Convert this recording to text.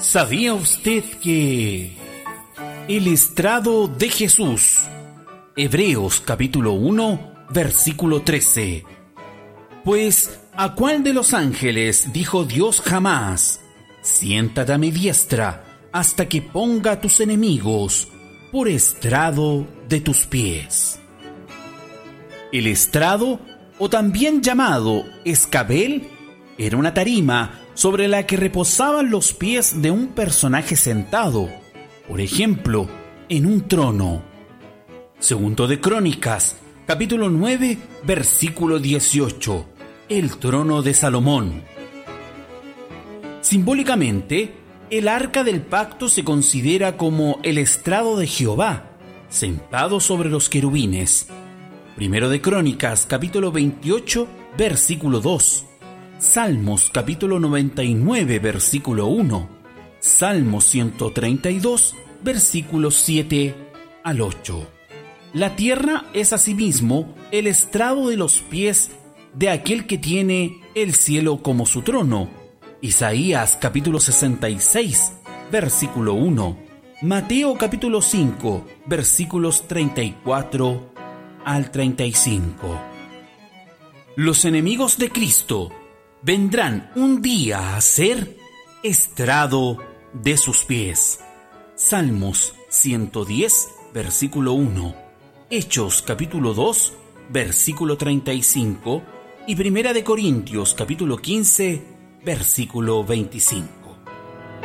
¿Sabía usted que el estrado de Jesús, Hebreos capítulo 1, versículo 13? Pues, ¿a cuál de los ángeles dijo Dios jamás: siéntate a mi diestra hasta que ponga a tus enemigos por estrado de tus pies? El estrado, o también llamado escabel, era una tarima sobre la que reposaban los pies de un personaje sentado, por ejemplo, en un trono. Segundo de Crónicas, capítulo 9, versículo 18. El trono de Salomón. Simbólicamente, el arca del pacto se considera como el estrado de Jehová, sentado sobre los querubines. Primero de Crónicas, capítulo 28, versículo 2. Salmos, capítulo 99, versículo 1. Salmos 132, versículos 7 al 8. La tierra es asimismo el estrado de los pies de aquel que tiene el cielo como su trono. Isaías, capítulo 66, versículo 1. Mateo, capítulo 5, versículos 34 al 35. Los enemigos de Cristo vendrán un día a ser estrado de sus pies. Salmos 110, versículo 1. Hechos, capítulo 2, versículo 35. Y Primera de Corintios, capítulo 15, versículo 25.